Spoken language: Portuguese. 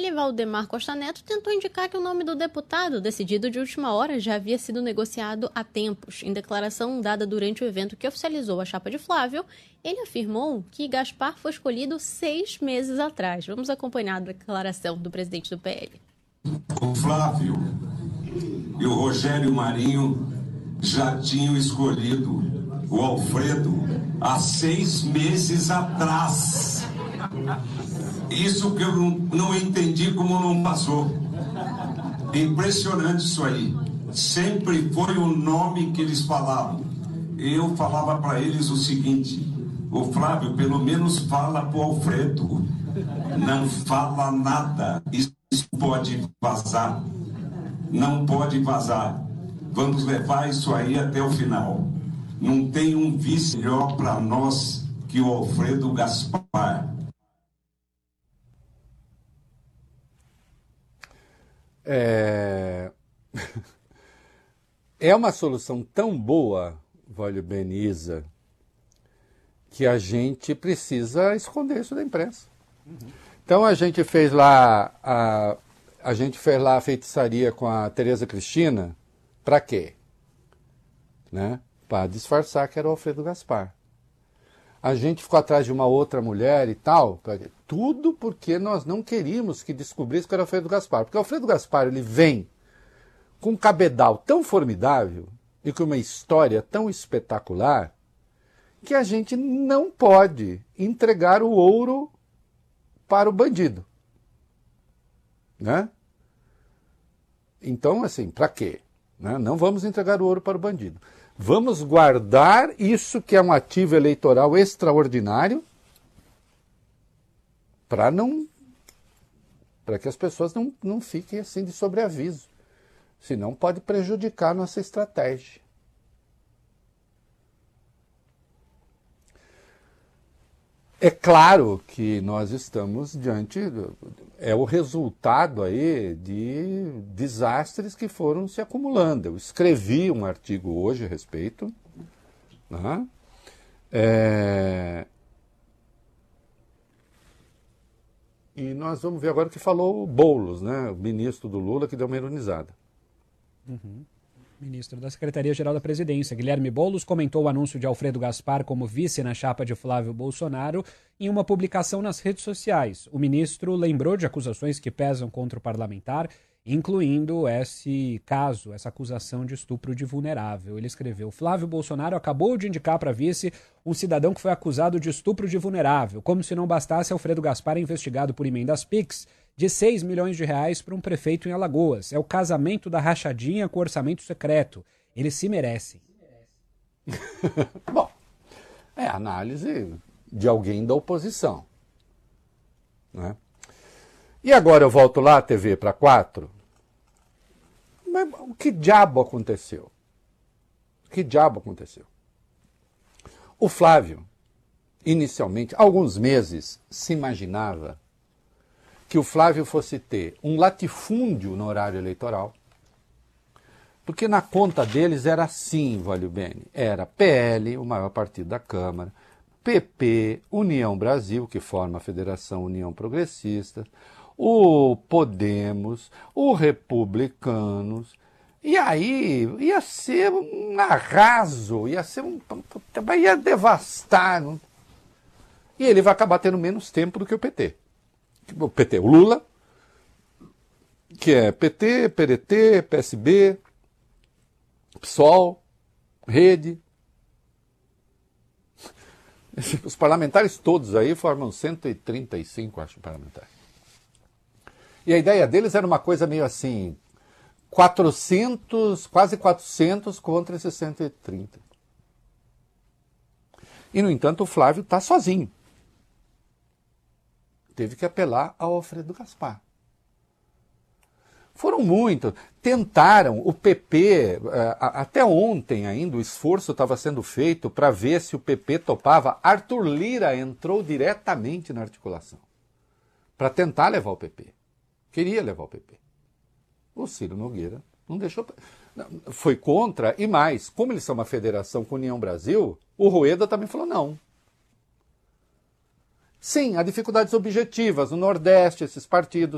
que Valdemar Costa Neto tentou indicar que o nome do deputado, decidido de última hora, já havia sido negociado há tempos. Em declaração dada durante o evento que oficializou a chapa de Flávio, ele afirmou que Gaspar foi escolhido 6 meses atrás. Vamos acompanhar a declaração do presidente do PL. O Flávio e o Rogério Marinho já tinham escolhido o Alfredo há 6 meses atrás. Isso que eu não entendi como não passou. Impressionante isso aí. Sempre foi o nome que eles falavam. Eu falava para eles o seguinte: o Flávio pelo menos fala pro Alfredo. Não fala nada. Isso pode vazar. Não pode vazar. Vamos levar isso aí até o final. Não tem um vice melhor para nós que o Alfredo Gaspar. É uma solução tão boa, Vólio Beniza, que a gente precisa esconder isso da imprensa. Então a gente fez lá a feitiçaria com a Tereza Cristina, para quê? Né? Para disfarçar que era o Alfredo Gaspar. A gente ficou atrás de uma outra mulher e tal, tudo porque nós não queríamos que descobrisse que era o Alfredo Gaspar. Porque o Alfredo Gaspar, ele vem com um cabedal tão formidável e com uma história tão espetacular que a gente não pode entregar o ouro para o bandido. Né? Então, assim, para quê? Né? Não vamos entregar o ouro para o bandido. Vamos guardar isso que é um ativo eleitoral extraordinário para que as pessoas não fiquem assim de sobreaviso. Senão pode prejudicar a nossa estratégia. É claro que nós estamos diante, é o resultado aí de desastres que foram se acumulando. Eu escrevi um artigo hoje a respeito, né? E nós vamos ver agora o que falou o Boulos, né? O ministro do Lula, que deu uma ironizada. Ministro da Secretaria-Geral da Presidência, Guilherme Boulos, comentou o anúncio de Alfredo Gaspar como vice na chapa de Flávio Bolsonaro em uma publicação nas redes sociais. O ministro lembrou de acusações que pesam contra o parlamentar, incluindo esse caso, essa acusação de estupro de vulnerável. Ele escreveu: Flávio Bolsonaro acabou de indicar para vice um cidadão que foi acusado de estupro de vulnerável. Como se não bastasse, Alfredo Gaspar é investigado por emendas PIX de 6 milhões de reais para um prefeito em Alagoas. É o casamento da rachadinha com orçamento secreto. Eles se merecem. Bom, é a análise de alguém da oposição. Né? E agora eu volto lá, TV para 4. Mas o que diabo aconteceu? O que diabo aconteceu? O Flávio, inicialmente, há alguns meses, se imaginava que o Flávio fosse ter um latifúndio no horário eleitoral, porque na conta deles era assim, Vólio Bene, era PL, o maior partido da Câmara, PP, União Brasil, que forma a Federação União Progressista, o Podemos, o Republicanos, e aí ia ser um arraso, ia devastar. Não? E ele vai acabar tendo menos tempo do que o PT. O Lula, que é PT, PDT, PSB, PSOL, Rede. Os parlamentares todos aí formam 135, acho, parlamentares. E a ideia deles era uma coisa meio assim, 400, quase 400 contra esses 130. E, no entanto, o Flávio está sozinho. Teve que apelar ao Alfredo Gaspar. Foram muito. Tentaram, o PP, até ontem ainda, o esforço estava sendo feito para ver se o PP topava. Arthur Lira entrou diretamente na articulação para tentar levar o PP. Queria levar o PP. O Ciro Nogueira não deixou. Foi contra, e mais, como eles são uma federação com a União Brasil, o Rueda também falou não. Sim, há dificuldades objetivas no Nordeste, esses partidos